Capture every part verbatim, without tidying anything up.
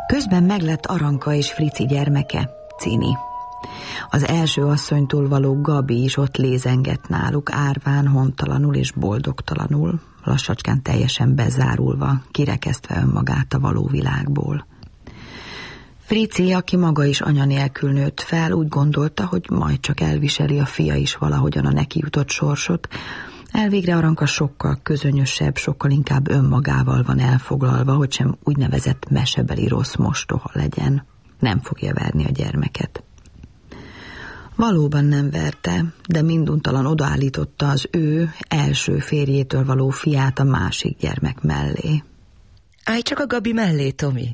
Közben meglett Aranka és Frici gyermeke, Cini. Az első asszonytól való Gabi is ott lézengett náluk, árván, hontalanul és boldogtalanul, lassacskán teljesen bezárulva, kirekesztve önmagát a való világból. Frici, aki maga is anya nélkül nőtt fel, úgy gondolta, hogy majd csak elviseli a fia is valahogyan a neki jutott sorsot. Elvégre Aranka sokkal közönyösebb, sokkal inkább önmagával van elfoglalva, hogy sem úgynevezett mesebeli rossz mostoha legyen. Nem fogja verni a gyermeket. Valóban nem verte, de minduntalan odaállította az ő első férjétől való fiát a másik gyermek mellé. Állj csak a Gabi mellé, Tomi.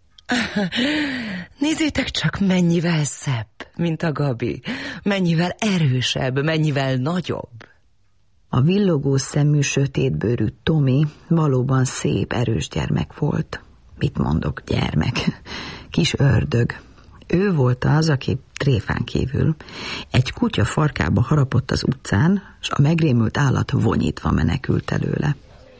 Nézzétek csak, mennyivel szebb, mint a Gabi. Mennyivel erősebb, mennyivel nagyobb. A villogó szemű, sötétbőrű Tomi valóban szép, erős gyermek volt. Mit mondok, gyermek? Kis ördög. Ő volt az, aki tréfán kívül egy kutya farkába harapott az utcán, és a megrémült állat vonyítva menekült előle.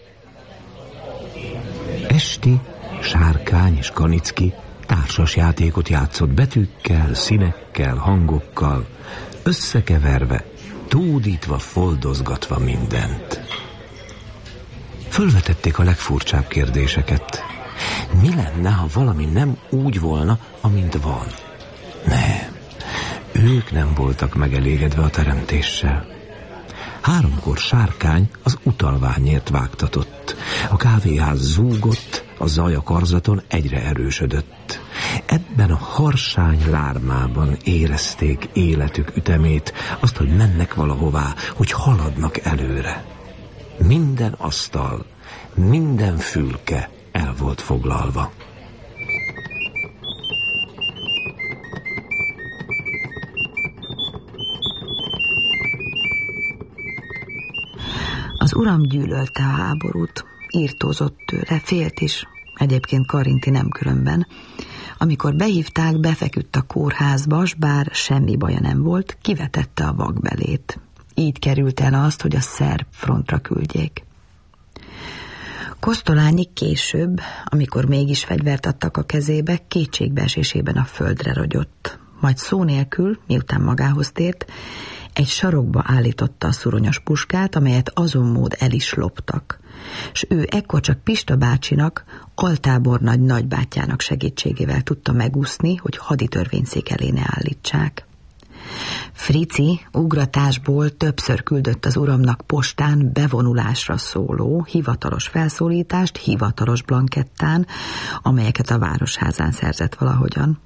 Esti Sárkány és Kanicki társas játékot játszott betűkkel, színekkel, hangokkal, összekeverve, tódítva, foldozgatva mindent. Fölvetették a legfurcsább kérdéseket. Mi lenne, ha valami nem úgy volna, amint van? Nem, ők nem voltak megelégedve a teremtéssel. Háromkor Sárkány az utalványért vágtatott. A kávéház zúgott, a zaj a karzaton egyre erősödött. Ebben a harsány lármában érezték életük ütemét, azt, hogy mennek valahová, hogy haladnak előre. Minden asztal, minden fülke el volt foglalva. Az uram gyűlölte a háborút, írtózott tőle, félt is, egyébként Karinti nem különben. Amikor behívták, befeküdt a kórházba, s bár semmi baja nem volt, kivetette a vakbelét. Így került el azt, hogy a szerb frontra küldjék. Kosztolányi később, amikor mégis fegyvert adtak a kezébe, kétségbeesésében a földre rogyott. Majd szó nélkül, miután magához tért, egy sarokba állította a szuronyos puskát, amelyet azon mód el is loptak. S ő ekkor csak Pista bácsinak, altábornagy nagybátyjának segítségével tudta megúszni, hogy haditörvényszék elé ne állítsák. Frici ugratásból többször küldött az uramnak postán bevonulásra szóló, hivatalos felszólítást, hivatalos blankettán, amelyeket a városházán szerzett valahogyan.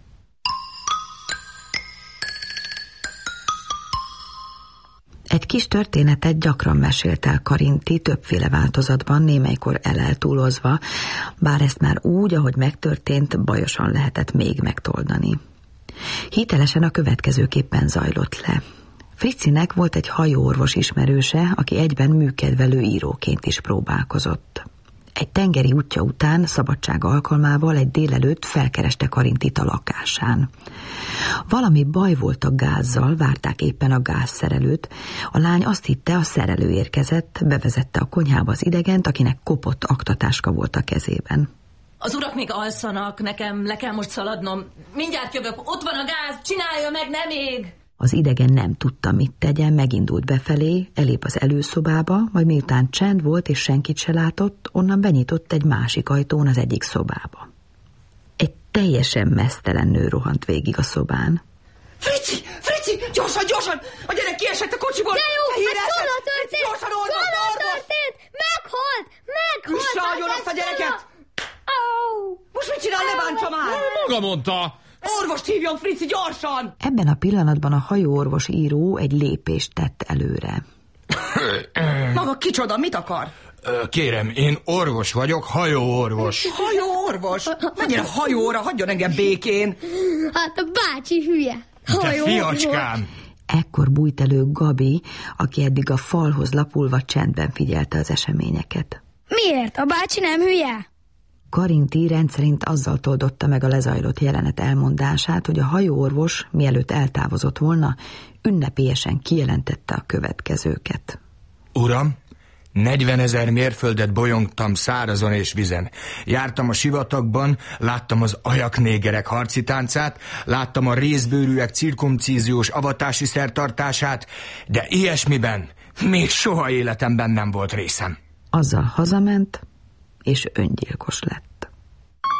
Egy kis történetet gyakran mesélt el Karinti, többféle változatban, némelykor eleltúlozva, bár ezt már úgy, ahogy megtörtént, bajosan lehetett még megtoldani. Hitelesen a következőképpen zajlott le. Fricinek volt egy hajóorvos ismerőse, aki egyben műkedvelő íróként is próbálkozott. Egy tengeri útja után, szabadság alkalmával egy délelőtt felkereste Karintit a lakásán. Valami baj volt a gázzal, várták éppen a gázszerelőt. A lány azt hitte, a szerelő érkezett, bevezette a konyhába az idegent, akinek kopott aktatáska volt a kezében. Az urak még alszanak, nekem le kell most szaladnom. Mindjárt jövök, ott van a gáz, csinálja meg, nem ég! Az idegen nem tudta, mit tegyen, megindult befelé, elép az előszobába, majd miután csend volt és senkit se látott, onnan benyitott egy másik ajtón az egyik szobába. Egy teljesen meztelen nő rohant végig a szobán. Frici! Frici! Gyorsan, gyorsan! A gyerek kiesett a kocsiból! De jó, hát szóló történt! Gyorsan orvos, Szóló orvos! történt! Meghalt! Meghalt! Üsse agyon azt a gyereket! Oh. Most mit csinál, ne bántsa már! Maga mondta! Orvost hívjon, Frici, gyorsan! Ebben a pillanatban a hajóorvos író egy lépést tett előre. Maga kicsoda, mit akar? Kérem, én orvos vagyok, hajóorvos. Hajóorvos? Menjen a hajóra, hagyjon engem békén! Hát a bácsi hülye. Te fiacskám! Ekkor bújt elő Gabi, aki eddig a falhoz lapulva csendben figyelte az eseményeket. Miért? A bácsi nem hülye? Karinti rendszerint azzal toldotta meg a lezajlott jelenet elmondását, hogy a hajóorvos, mielőtt eltávozott volna, ünnepélyesen kijelentette a következőket. Uram, negyvenezer mérföldet bolyongtam szárazon és vizen. Jártam a sivatagban, láttam az ajaknégerek harci táncát, láttam a rézbőrűek cirkumcíziós avatási szertartását, de ilyesmiben még soha életemben nem volt részem. Azzal hazament, és öngyilkos lett.